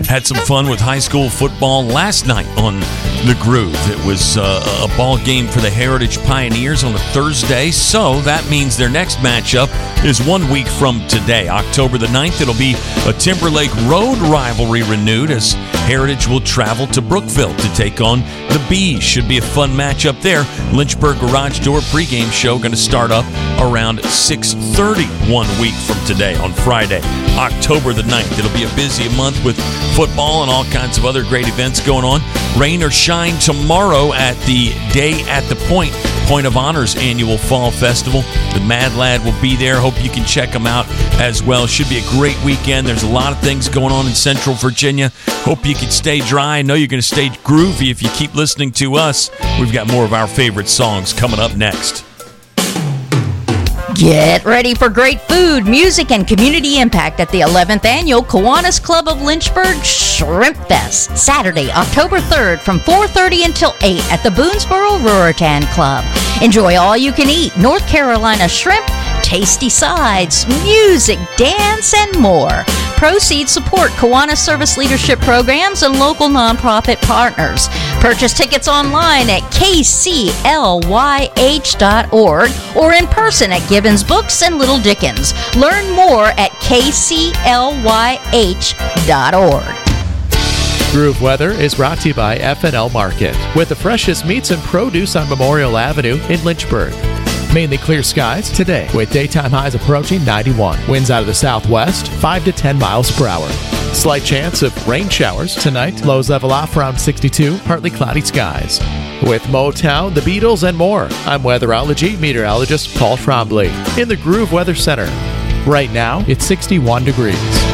Had some fun with high school football last night on The Groove. It was a ball game for the Heritage Pioneers on a Thursday, so that means their next matchup is 1 week from today, October the 9th. It'll be a Timberlake Road rivalry renewed as Heritage will travel to Brookville to take on the Bees. Should be a fun matchup there. Lynchburg Garage Door pregame show going to start up around 6:30 1 week from today on Friday, October the 9th. It'll be a busy month with football and all kinds of other great events going on. Rain or shine tomorrow at the Day at the Point of Honors annual fall festival. The Mad Lad will be there. Hope you can check them out as well. Should be a great weekend. There's a lot of things going on in Central Virginia. Hope you can stay dry. I know you're going to stay groovy if you keep listening to us. We've got more of our favorite songs coming up next. Get ready for great food, music, and community impact at the 11th Annual Kiwanis Club of Lynchburg Shrimp Fest, Saturday, October 3rd from 4:30 until 8 at the Boonesboro Ruritan Club. Enjoy all you can eat North Carolina shrimp, tasty sides, music, dance, and more. Proceeds support Kiwanis Service Leadership Programs and local nonprofit partners. Purchase tickets online at kclyh.org or in person at Gibbons Books and Little Dickens. Learn more at kclyh.org. Groove Weather is brought to you by F&L Market, with the freshest meats and produce on Memorial Avenue in Lynchburg. Mainly clear skies today, with daytime highs approaching 91. Winds out of the southwest, 5 to 10 miles per hour. Slight chance of rain showers tonight. Lows level off around 62, partly cloudy skies. With Motown, the Beatles, and more, I'm weatherology meteorologist Paul Trombley in the Groove Weather Center. Right now, it's 61 degrees.